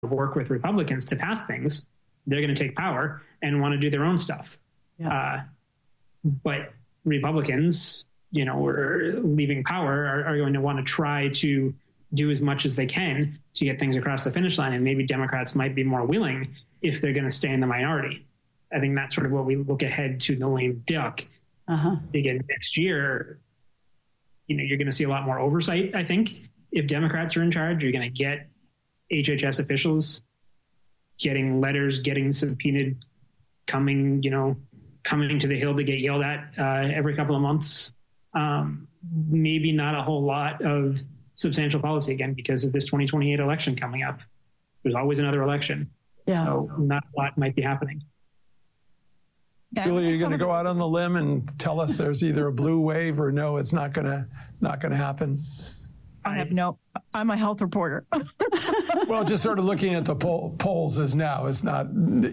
work with Republicans to pass things, they're going to take power and want to do their own stuff. Yeah. But Republicans, or leaving power are going to want to try to do as much as they can to get things across the finish line. And maybe Democrats might be more willing if they're going to stay in the minority. I think that's sort of what we look ahead to the lame duck. Again, next year, you're going to see a lot more oversight, I think. If Democrats are in charge, you're going to get HHS officials getting letters, getting subpoenaed, coming to the Hill to get yelled at every couple of months. Maybe not a whole lot of substantial policy, again, because of this 2028 election coming up. There's always another election. Yeah. So not a lot might be happening. Yeah, Julie, are you going to go out on the limb and tell us there's either a blue wave or no, it's not going to happen? I'm a health reporter. Well, just sort of looking at the polls as now, it's not,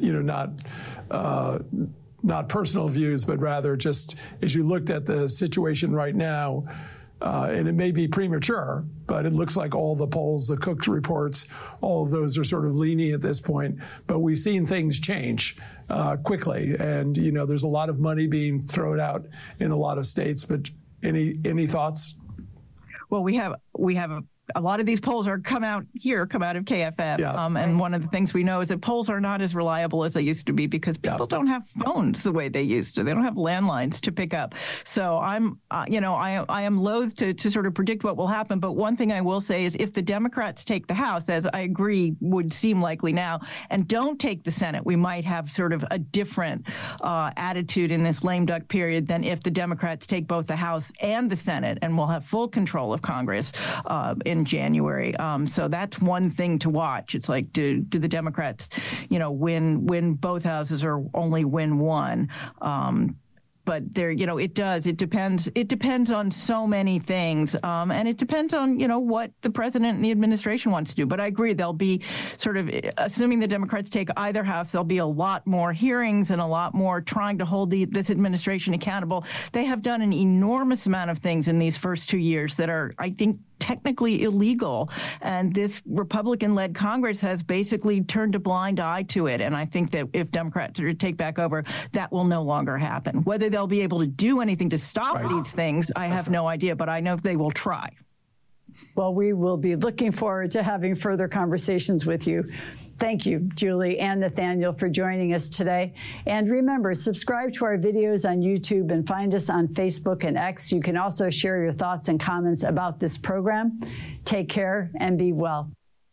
not personal views, but rather just as you looked at the situation right now, and it may be premature, but it looks like all the polls, the Cook's reports, all of those are sort of leaning at this point. But we've seen things change quickly, and there's a lot of money being thrown out in a lot of states. But any thoughts? Well, we have a lot of these polls come out of KFF. Yeah. And one of the things we know is that polls are not as reliable as they used to be because people don't have phones the way they used to. They don't have landlines to pick up. So I am loath to sort of predict what will happen. But one thing I will say is if the Democrats take the House, as I agree would seem likely now, and don't take the Senate, we might have sort of a different attitude in this lame duck period than if the Democrats take both the House and the Senate, and we'll have full control of Congress in January. So that's one thing to watch. It's like, do the Democrats, win both houses or only win one? But there, it does. It depends. It depends on so many things, and it depends on what the president and the administration wants to do. But I agree, there'll be sort of, assuming the Democrats take either house, there'll be a lot more hearings and a lot more trying to hold this administration accountable. They have done an enormous amount of things in these first 2 years that are, I think, technically illegal. And this Republican-led Congress has basically turned a blind eye to it. And I think that if Democrats are to take back over, that will no longer happen. Whether they'll be able to do anything to stop these things, I have no idea, but I know they will try. Well, we will be looking forward to having further conversations with you. Thank you, Julie and Nathaniel, for joining us today. And remember, subscribe to our videos on YouTube and find us on Facebook and X. You can also share your thoughts and comments about this program. Take care and be well.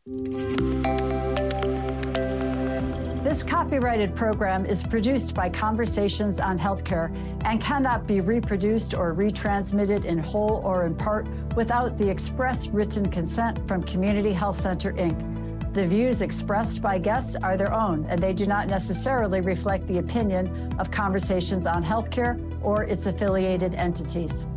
This copyrighted program is produced by Conversations on Healthcare and cannot be reproduced or retransmitted in whole or in part without the express written consent from Community Health Center, Inc. The views expressed by guests are their own, and they do not necessarily reflect the opinion of Conversations on Healthcare or its affiliated entities.